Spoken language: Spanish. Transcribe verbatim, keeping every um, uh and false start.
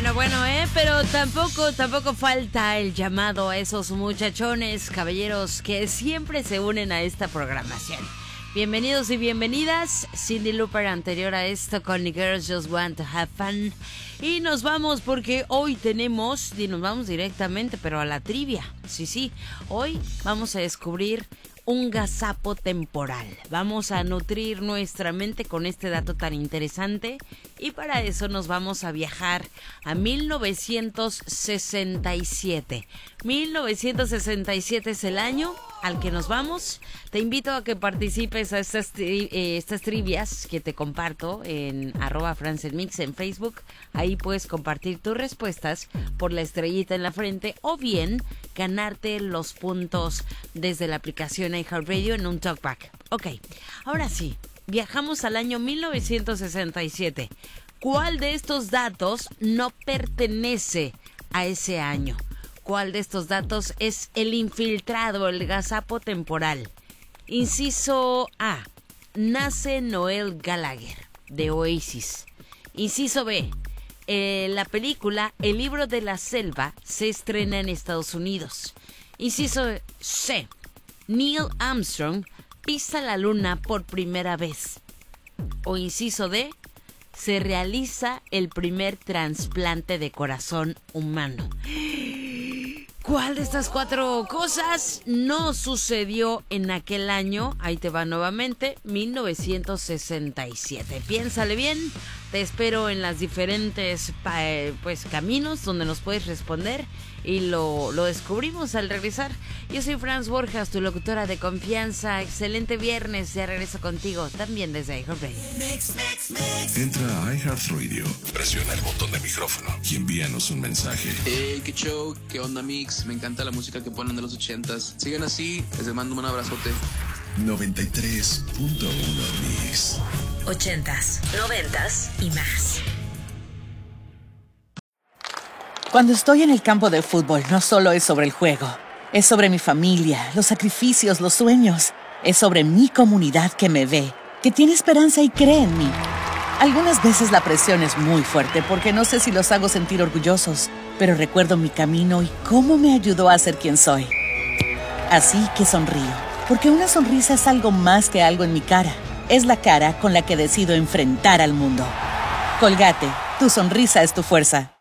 Bueno, bueno, ¿eh? Pero tampoco, tampoco falta el llamado a esos muchachones, caballeros, que siempre se unen a esta programación. Bienvenidos y bienvenidas. Cyndi Lauper anterior a esto con The Girls Just Want to Have Fun. Y nos vamos porque hoy tenemos, y nos vamos directamente, pero a la trivia. Sí, sí, hoy vamos a descubrir un gazapo temporal. Vamos a nutrir nuestra mente con este dato tan interesante y para eso nos vamos a viajar a mil novecientos sesenta y siete. mil novecientos sesenta y siete es el año al que nos vamos. Te invito a que participes a estas, tri- eh, estas trivias que te comparto en arroba francelmix en Facebook. Ahí puedes compartir tus respuestas por la estrellita en la frente o bien ganarte los puntos desde la aplicación iHeartRadio en un talkback. Ok, ahora sí, viajamos al año mil novecientos sesenta y siete. ¿Cuál de estos datos no pertenece a ese año? ¿Cuál de estos datos es el infiltrado, el gazapo temporal? Inciso A. Nace Noel Gallagher, de Oasis. Inciso B. Eh, la película El libro de la selva se estrena en Estados Unidos. Inciso C. Neil Armstrong pisa la luna por primera vez. O inciso D. Se realiza el primer trasplante de corazón humano. ¿Cuál de estas cuatro cosas no sucedió en aquel año? Ahí te va nuevamente, mil novecientos sesenta y siete. Piénsale bien, te espero en las diferentes pues caminos donde nos puedes responder y lo, lo descubrimos al regresar. Yo soy Franz Borjas, tu locutora de confianza. Excelente viernes, ya regreso contigo también desde iHeartRadio. Entra a iHeartRadio, presiona el botón de micrófono y envíanos un mensaje. Hey, qué show, qué onda mix, me encanta la música que ponen de los ochentas. Sigan así, les mando un abrazote. noventa y tres punto uno Mix. Ochentas, noventas y más. Cuando estoy en el campo de fútbol, no solo es sobre el juego. Es sobre mi familia, los sacrificios, los sueños. Es sobre mi comunidad que me ve, que tiene esperanza y cree en mí. Algunas veces la presión es muy fuerte porque no sé si los hago sentir orgullosos, pero recuerdo mi camino y cómo me ayudó a ser quien soy. Así que sonrío, porque una sonrisa es algo más que algo en mi cara. Es la cara con la que decido enfrentar al mundo. Colgate, tu sonrisa es tu fuerza.